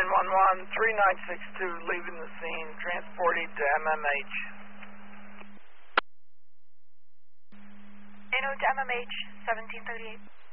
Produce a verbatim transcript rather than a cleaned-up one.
nine one one, three nine six two, leaving the scene, transporting to M M H. Eno to M M H, seventeen thirty-eight.